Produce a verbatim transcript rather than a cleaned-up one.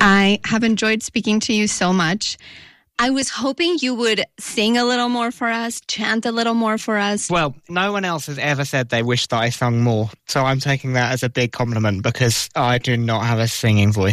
I have enjoyed speaking to you so much. I was hoping you would sing a little more for us, chant a little more for us. Well, no one else has ever said they wish that I sung more, so I'm taking that as a big compliment because I do not have a singing voice.